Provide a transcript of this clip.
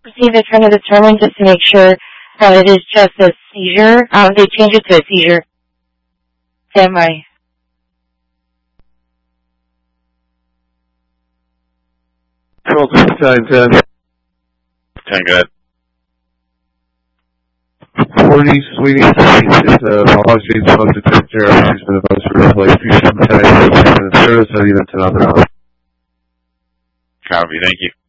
See, they're trying to determine just to make sure that it is just a seizure. They changed it to a seizure. Stand by. Control 10. 10, go ahead. 40, Sweetie, is a policy smoke detector. She's been advised to replace fusion tag in service at even to another house. Copy, thank you.